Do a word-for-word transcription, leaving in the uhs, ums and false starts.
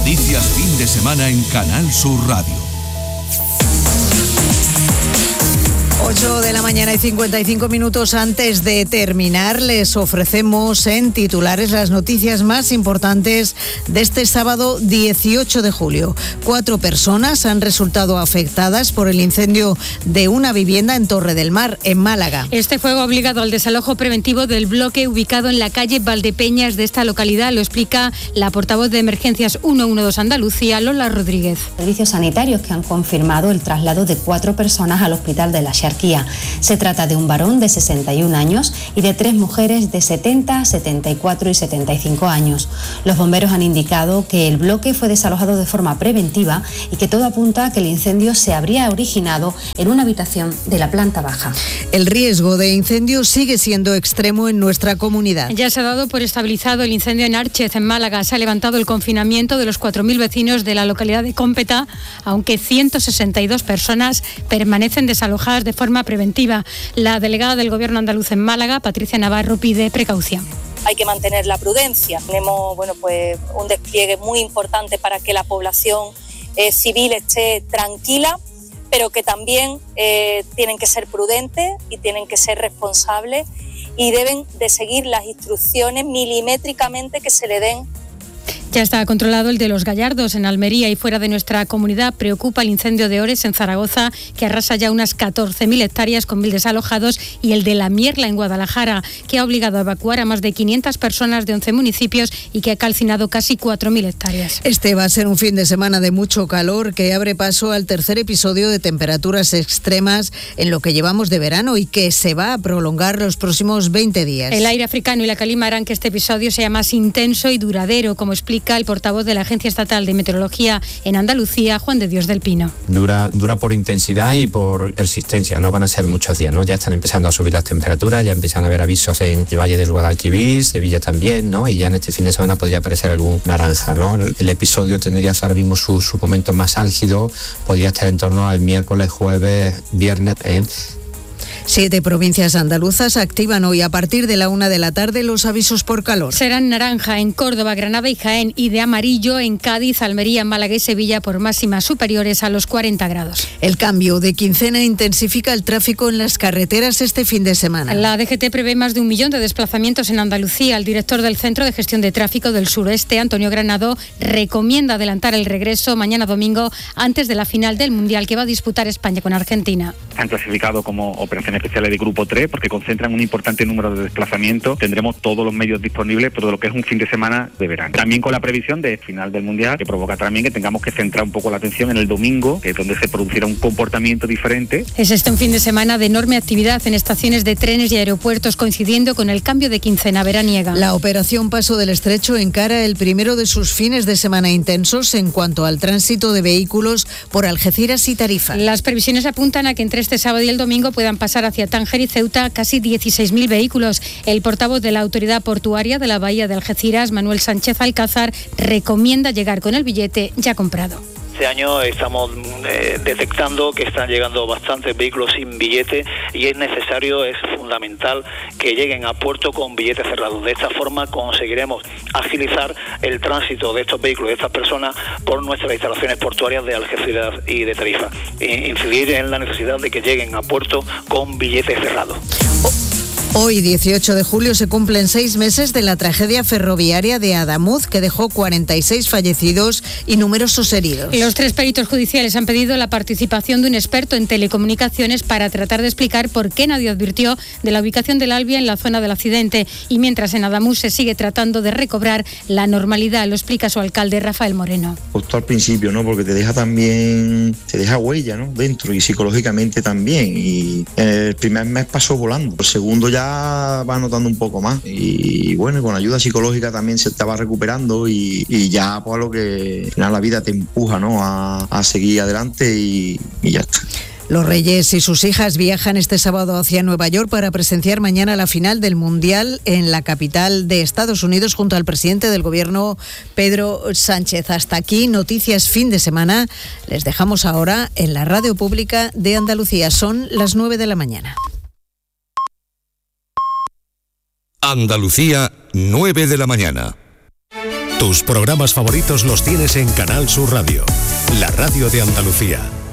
Noticias fin de semana en Canal Sur Radio. ocho de la mañana y cincuenta y cinco minutos. Antes de terminar, les ofrecemos en titulares las noticias más importantes de este sábado dieciocho de julio. Cuatro personas han resultado afectadas por el incendio de una vivienda en Torre del Mar, en Málaga. Este fuego ha obligado al desalojo preventivo del bloque ubicado en la calle Valdepeñas de esta localidad. Lo explica la portavoz de Emergencias ciento doce Andalucía, Lola Rodríguez. Servicios sanitarios que han confirmado el traslado de cuatro personas al hospital de la Xarquía. Se trata de un varón de sesenta y un años y de tres mujeres de setenta, setenta y cuatro y setenta y cinco años. Los bomberos han indicado que el bloque fue desalojado de forma preventiva y que todo apunta a que el incendio se habría originado en una habitación de la planta baja. El riesgo de incendio sigue siendo extremo en nuestra comunidad. Ya se ha dado por estabilizado el incendio en Árchez, en Málaga. Se ha levantado el confinamiento de los cuatro mil vecinos de la localidad de Cómpeta, aunque ciento sesenta y dos personas permanecen desalojadas de forma preventiva. La delegada del Gobierno andaluz en Málaga, Patricia Navarro, pide precaución. Hay que mantener la prudencia. Tenemos bueno, pues, un despliegue muy importante para que la población eh, civil esté tranquila, pero que también eh, tienen que ser prudentes y tienen que ser responsables y deben de seguir las instrucciones milimétricamente que se le den. Ya está controlado el de Los Gallardos, en Almería, y fuera de nuestra comunidad preocupa el incendio de Ores, en Zaragoza, que arrasa ya unas catorce mil hectáreas con mil desalojados, y el de La Mierla, en Guadalajara, que ha obligado a evacuar a más de quinientas personas de once municipios y que ha calcinado casi cuatro mil hectáreas. Este va a ser un fin de semana de mucho calor que abre paso al tercer episodio de temperaturas extremas en lo que llevamos de verano y que se va a prolongar los próximos veinte días. El aire africano y la calima harán que este episodio sea más intenso y duradero, como explica el portavoz de la Agencia Estatal de Meteorología en Andalucía, Juan de Dios del Pino. Dura, dura por intensidad y por persistencia, no van a ser muchos días, ¿no? Ya están empezando a subir las temperaturas, ya empiezan a haber avisos en el Valle del Guadalquivir, Sevilla también, ¿no? Y ya en este fin de semana podría aparecer algún naranja, ¿no? El, el episodio tendría ahora mismo su, su momento más álgido, podría estar en torno al miércoles, jueves, viernes, ¿eh? Siete provincias andaluzas activan hoy a partir de la una de la tarde los avisos por calor. Serán naranja en Córdoba, Granada y Jaén, y de amarillo en Cádiz, Almería, Málaga y Sevilla por máximas superiores a los cuarenta grados. El cambio de quincena intensifica el tráfico en las carreteras este fin de semana. La D G T prevé más de un millón de desplazamientos en Andalucía. El director del Centro de Gestión de Tráfico del Suroeste, Antonio Granado, recomienda adelantar el regreso mañana domingo antes de la final del Mundial que va a disputar España con Argentina. Han clasificado como operaciones especiales de grupo tres porque concentran un importante número de desplazamientos. Tendremos todos los medios disponibles por lo que es un fin de semana de verano. También con la previsión de final del Mundial, que provoca también que tengamos que centrar un poco la atención en el domingo, que es donde se producirá un comportamiento diferente. Es este un fin de semana de enorme actividad en estaciones de trenes y aeropuertos, coincidiendo con el cambio de quincena veraniega. La operación Paso del Estrecho encara el primero de sus fines de semana intensos en cuanto al tránsito de vehículos por Algeciras y Tarifa. Las previsiones apuntan a que entre este sábado y el domingo puedan pasar hacia Tánger y Ceuta casi dieciséis mil vehículos. El portavoz de la Autoridad Portuaria de la Bahía de Algeciras, Manuel Sánchez Alcázar, recomienda llegar con el billete ya comprado. Este año estamos eh, detectando que están llegando bastantes vehículos sin billete y es necesario, es fundamental que lleguen a puerto con billetes cerrados. De esta forma conseguiremos agilizar el tránsito de estos vehículos, de estas personas, por nuestras instalaciones portuarias de Algeciras y de Tarifa. E incidir en la necesidad de que lleguen a puerto con billetes cerrados. Hoy, dieciocho de julio, se cumplen seis meses de la tragedia ferroviaria de Adamuz, que dejó cuarenta y seis fallecidos y numerosos heridos. Los tres peritos judiciales han pedido la participación de un experto en telecomunicaciones para tratar de explicar por qué nadie advirtió de la ubicación del Albia en la zona del accidente. Y mientras en Adamuz se sigue tratando de recobrar la normalidad, lo explica su alcalde Rafael Moreno. Justo al principio, ¿no? Porque te deja también, te deja huella, ¿no? Dentro, y psicológicamente también. Y el primer mes pasó volando, el segundo ya va notando un poco más y bueno, con ayuda psicológica también se estaba recuperando y, y ya pues lo que al final la vida te empuja, ¿no? a, a seguir adelante y, y ya está. Los Reyes y sus hijas viajan este sábado hacia Nueva York para presenciar mañana la final del Mundial en la capital de Estados Unidos junto al presidente del Gobierno, Pedro Sánchez. Hasta aquí, noticias fin de semana. Les dejamos ahora en la radio pública de Andalucía. Son las nueve de la mañana. Andalucía, nueve de la mañana. Tus programas favoritos los tienes en Canal Sur Radio, la radio de Andalucía.